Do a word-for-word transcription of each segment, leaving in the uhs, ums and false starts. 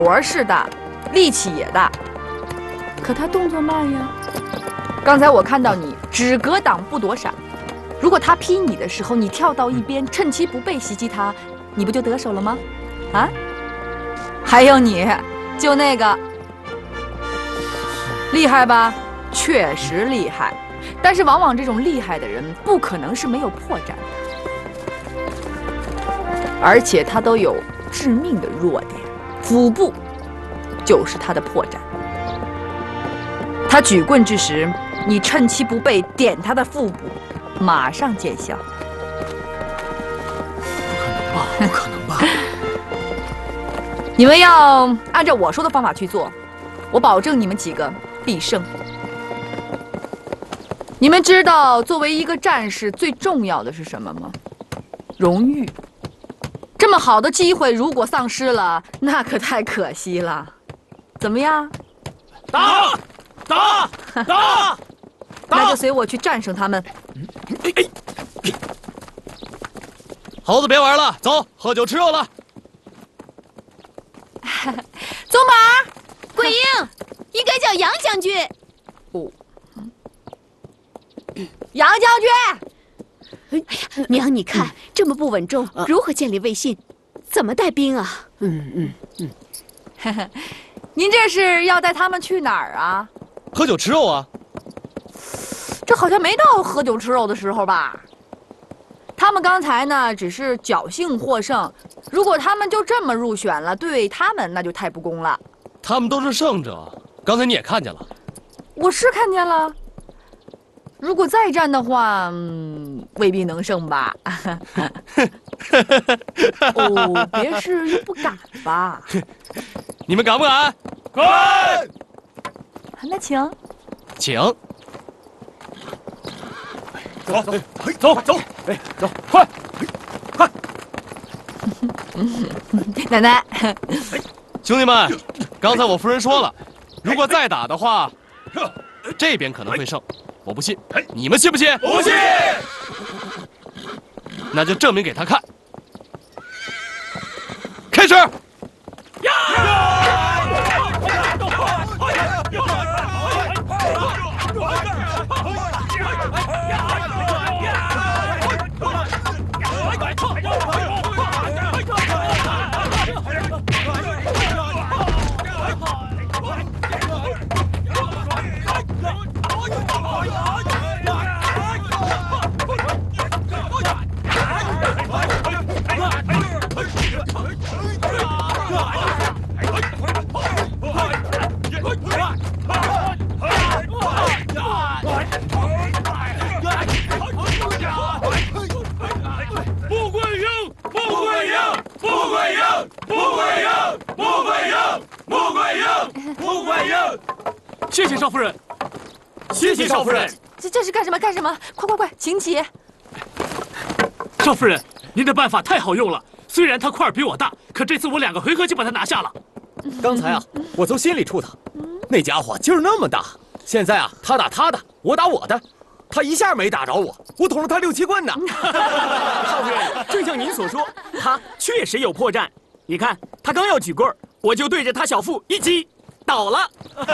活是大，力气也大，可他动作慢呀。刚才我看到你只格挡不躲闪，如果他劈你的时候，你跳到一边，趁其不备袭击他，你不就得手了吗？啊？还有你，就那个，厉害吧？确实厉害，但是往往这种厉害的人不可能是没有破绽的，而且他都有致命的弱点，腹部就是他的破绽。他举棍之时，你趁其不备点他的腹部，马上见效。 不可能吧？不可能吧？ 你们要按照我说的方法去做，我保证你们几个必胜。你们知道作为一个战士最重要的是什么吗？荣誉。这么好的机会如果丧失了，那可太可惜了。怎么样？ 打！打！打！ 那就随我去战胜他们。 猴子别玩了，走，喝酒吃肉了。 宗马，桂英，应该叫杨将军。 哦，杨将军。 哎呀，娘，你看、嗯、这么不稳重，啊、如何建立威信？怎么带兵啊？ 嗯嗯嗯。您这是要带他们去哪儿啊？ 喝酒吃肉啊。 这好像没到喝酒吃肉的时候吧？他们刚才呢，只是侥幸获胜。如果他们就这么入选了，对他们那就太不公了。 他们都是胜者，刚才你也看见了。 我是看见了。如果再战的话，嗯，未必能胜吧？哦，别是又不敢吧？ 你们敢不敢？ 敢！ 那请， 请。 走走走走，哎，走，快快！ 奶奶， 兄弟们，刚才我夫人说了，如果再打的话，这边可能会胜。我不信，你们信不信？ 不信。 那就证明给他看。开始。 谢谢少夫人，谢谢少夫人。 这这是干什么？干什么？快快快，请起。 少夫人，您的办法太好用了。虽然他块儿比我大，可这次我两个回合就把他拿下了。 刚才啊，我从心里触他，那家伙劲儿那么大。现在啊，他打他的，我打我的，他一下没打着我，我捅了他六七棍呢。 少夫人，正像您所说，他确实有破绽。你看，他刚要举棍儿，我就对着他小腹一击。倒了，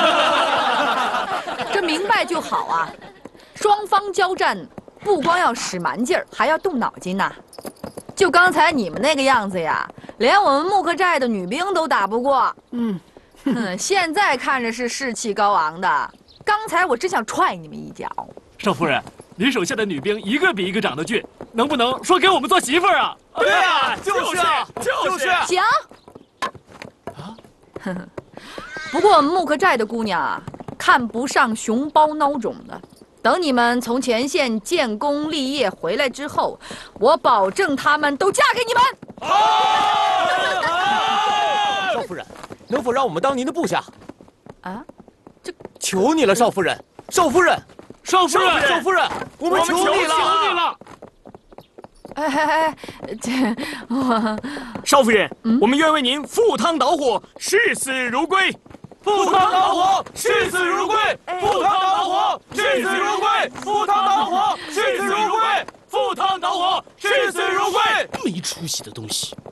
这明白就好啊！双方交战，不光要使蛮劲儿，还要动脑筋呐。就刚才你们那个样子呀，连我们木克寨的女兵都打不过。嗯，哼，现在看着是士气高昂的，刚才我真想踹你们一脚。 少夫人，您手下的女兵一个比一个长得俊，能不能说给我们做媳妇儿啊？ 对啊，就是啊，就是。 行。啊，呵呵。不过我们木克寨的姑娘啊，看不上熊包孬种的。等你们从前线建功立业回来之后，我保证她们都嫁给你们。 少夫人，能否让我们当您的部下？ 啊，这求你了，少夫人，少夫人， 少夫人， 少夫人，我们求你了， 求你了。 哎哎哎，这我少夫人，嗯、我们愿为您赴汤蹈火，视死如归。 赴汤蹈火，视死如归；赴汤蹈火，视死如归；赴汤蹈火，视死如归；赴汤蹈火，视死如归。 没出息的东西！